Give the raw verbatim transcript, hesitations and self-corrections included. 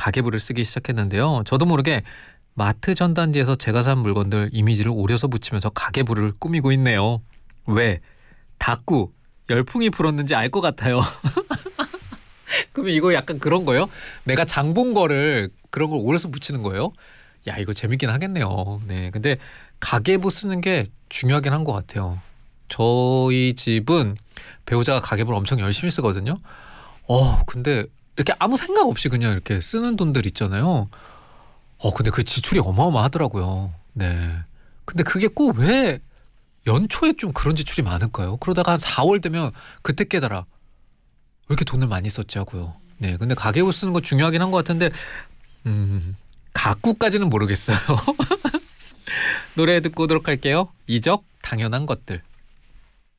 가계부를 쓰기 시작했는데요. 저도 모르게 마트 전단지에서 제가 산 물건들 이미지를 오려서 붙이면서 가계부를 꾸미고 있네요. 왜? 닭구 열풍이 불었는지 알 것 같아요. 그러면 이거 약간 그런 거예요? 내가 장 본 거를 그런 걸 오려서 붙이는 거예요? 야, 이거 재밌긴 하겠네요. 네, 근데 가계부 쓰는 게 중요하긴 한 것 같아요. 저희 집은 배우자가 가계부를 엄청 열심히 쓰거든요. 어, 근데 이렇게 아무 생각 없이 그냥 이렇게 쓰는 돈들 있잖아요. 어, 근데 그 지출이 어마어마하더라고요. 네. 근데 그게 꼭 왜 연초에 좀 그런 지출이 많을까요? 그러다가 한 사월 되면 그때 깨달아. 왜 이렇게 돈을 많이 썼지 하고요. 네. 근데 가계부 쓰는 거 중요하긴 한 것 같은데, 음, 가구까지는 모르겠어요. 노래 듣고 오도록 할게요. 이적 당연한 것들.